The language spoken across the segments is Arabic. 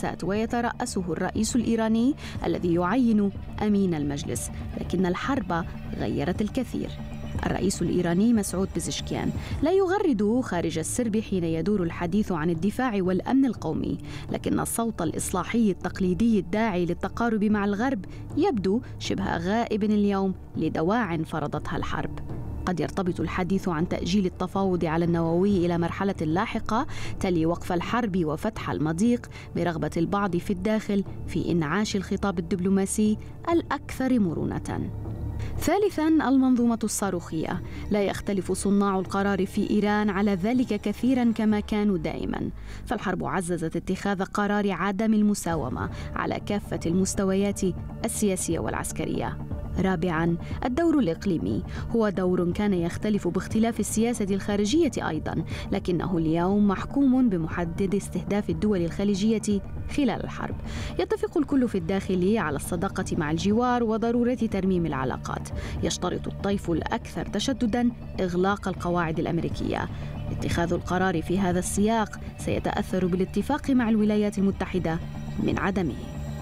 الرئاسات ويترأسه الرئيس الإيراني الذي يعين أمين المجلس، لكن الحرب غيرت الكثير. الرئيس الإيراني مسعود بزشكيان لا يغرد خارج السرب حين يدور الحديث عن الدفاع والأمن القومي، لكن الصوت الإصلاحي التقليدي الداعي للتقارب مع الغرب يبدو شبه غائب اليوم لدواع فرضتها الحرب. قد يرتبط الحديث عن تأجيل التفاوض على النووي إلى مرحلة لاحقة تلي وقف الحرب وفتح المضيق برغبة البعض في الداخل في إنعاش الخطاب الدبلوماسي الأكثر مرونة. ثالثاً، المنظومة الصاروخية. لا يختلف صناع القرار في إيران على ذلك كثيراً كما كانوا دائماً، فالحرب عززت اتخاذ قرار عدم المساومة على كافة المستويات السياسية والعسكرية. رابعاً، الدور الإقليمي هو دور كان يختلف باختلاف السياسة الخارجية أيضاً، لكنه اليوم محكوم بمحدد استهداف الدول الخليجية خلال الحرب. يتفق الكل في الداخل على الصداقة مع الجوار وضرورة ترميم العلاقات. يشترط الطيف الأكثر تشدداً إغلاق القواعد الأمريكية. اتخاذ القرار في هذا السياق سيتأثر بالاتفاق مع الولايات المتحدة من عدمه.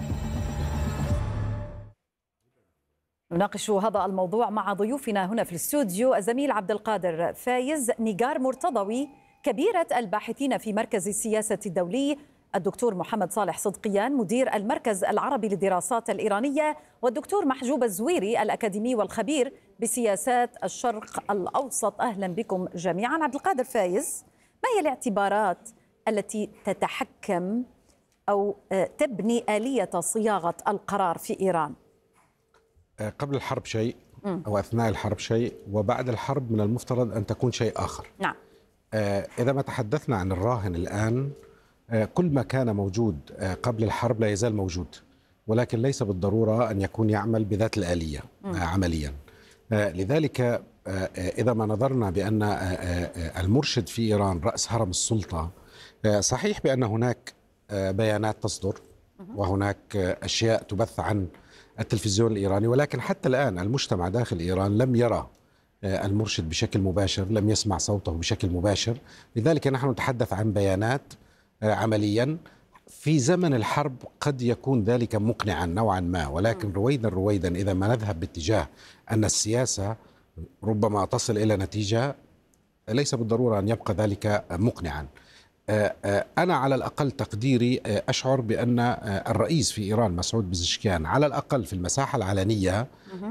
نناقش هذا الموضوع مع ضيوفنا هنا في الاستوديو الزميل عبد القادر فايز، نيجار مرتضوي كبيرة الباحثين في مركز السياسة الدولي، الدكتور محمد صالح صدقيان مدير المركز العربي للدراسات الإيرانية، والدكتور محجوب الزويري الأكاديمي والخبير بسياسات الشرق الأوسط. أهلا بكم جميعا. عبد القادر فايز، ما هي الاعتبارات التي تتحكم أو تبني آلية صياغة القرار في إيران؟ قبل الحرب شيء أو أثناء الحرب شيء، وبعد الحرب من المفترض أن تكون شيء آخر. نعم. إذا ما تحدثنا عن الراهن الآن، كل ما كان موجود قبل الحرب لا يزال موجود، ولكن ليس بالضرورة أن يكون يعمل بذات الآلية عمليا. لذلك إذا ما نظرنا بأن المرشد في إيران رأس هرم السلطة، صحيح بأن هناك بيانات تصدر وهناك أشياء تبث عن التلفزيون الإيراني، ولكن حتى الآن المجتمع داخل إيران لم يرى المرشد بشكل مباشر، لم يسمع صوته بشكل مباشر. لذلك نحن نتحدث عن بيانات عمليا. في زمن الحرب قد يكون ذلك مقنعا نوعا ما، ولكن رويدا إذا ما نذهب باتجاه أن السياسة ربما تصل إلى نتيجة، ليس بالضرورة أن يبقى ذلك مقنعا. أنا على الأقل تقديري أشعر بأن الرئيس في إيران مسعود بزشكيان على الأقل في المساحة العلنية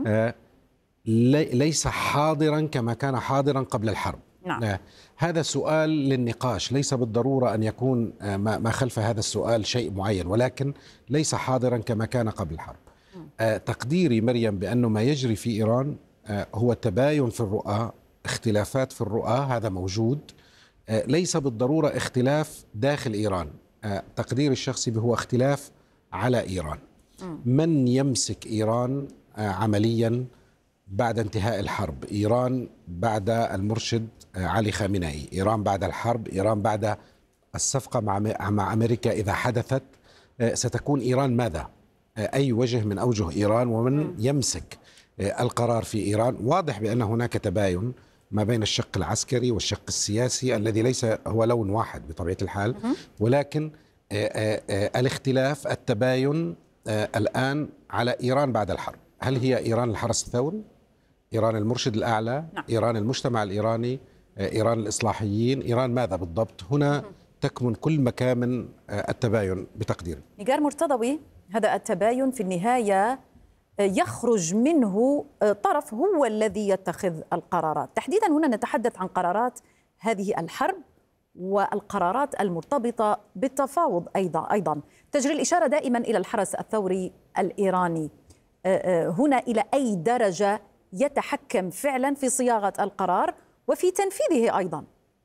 ليس حاضرا كما كان حاضرا قبل الحرب. نعم. هذا سؤال للنقاش، ليس بالضرورة أن يكون ما خلف هذا السؤال شيء معين، ولكن ليس حاضرا كما كان قبل الحرب. تقديري مريم بأنه ما يجري في إيران هو تباين في الرؤى، اختلافات في الرؤى، هذا موجود، ليس بالضرورة اختلاف داخل إيران. تقديري الشخصي هو اختلاف على إيران. من يمسك إيران عمليا بعد انتهاء الحرب؟ إيران بعد المرشد علي خامنئي، إيران بعد الحرب، إيران بعد الصفقة مع أمريكا إذا حدثت، ستكون إيران ماذا؟ أي وجه من أوجه إيران، ومن يمسك القرار في إيران؟ واضح بأن هناك تباين ما بين الشق العسكري والشق السياسي الذي ليس هو لون واحد بطبيعة الحال، ولكن الاختلاف، التباين الآن على إيران بعد الحرب. هل هي إيران الحرس الثوري؟ إيران المرشد الأعلى؟ إيران المجتمع الإيراني؟ إيران الإصلاحيين؟ إيران ماذا بالضبط؟ هنا تكمن كل مكامن التباين بتقديري. نيجار مرتضوي، هذا التباين في النهاية يخرج منه طرف هو الذي يتخذ القرارات. تحديدا هنا نتحدث عن قرارات هذه الحرب والقرارات المرتبطة بالتفاوض. أيضا تجري الإشارة دائما إلى الحرس الثوري الإيراني. هنا إلى أي درجة يتحكم فعلا في صياغة القرار وفي تنفيذه أيضا؟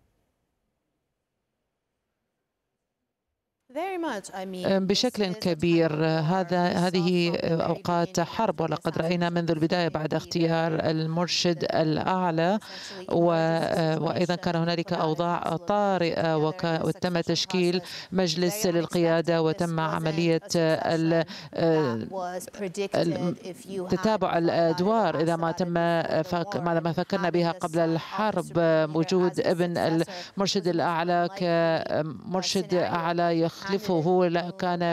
بشكل كبير. هذه أوقات حرب، ولقد رأينا منذ البداية بعد اختيار المرشد الأعلى وأيضا كان هنالك أوضاع طارئة وتم تشكيل مجلس للقيادة وتم عملية تتابع الأدوار إذا ما فكرنا بها قبل الحرب. وجود ابن المرشد الأعلى كمرشد أعلى يخلفه كان